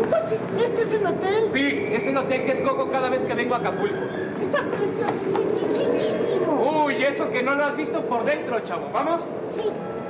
Entonces, ¿este es el hotel? Sí, es el hotel que escojo cada vez que vengo a Acapulco. Está preciosísimo. Uy, eso que no lo has visto por dentro, chavo. ¿Vamos? Sí.